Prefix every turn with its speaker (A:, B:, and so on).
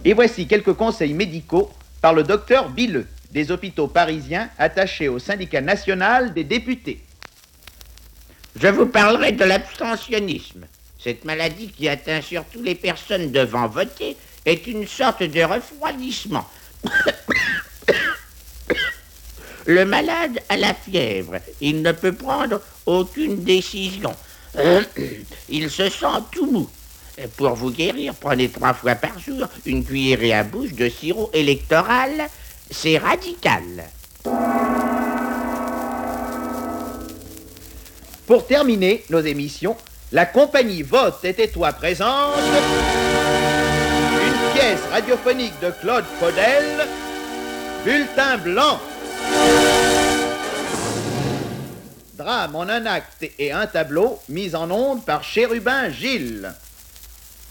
A: Et voici quelques conseils médicaux par le docteur Billeux, des hôpitaux parisiens attachés au syndicat national des députés.
B: Je vous parlerai de l'abstentionnisme. Cette maladie qui atteint surtout les personnes devant voter est une sorte de refroidissement. Le malade a la fièvre. Il ne peut prendre aucune décision. Il se sent tout mou. Pour vous guérir, prenez 3 fois par jour une cuillerée à bouche de sirop électoral. C'est radical.
A: Pour terminer nos émissions, la compagnie Vote et Tais-toi présente une pièce radiophonique de Claude Faudel, Bulletin blanc. Drame en un acte et un tableau mis en onde par Chérubin Gilles.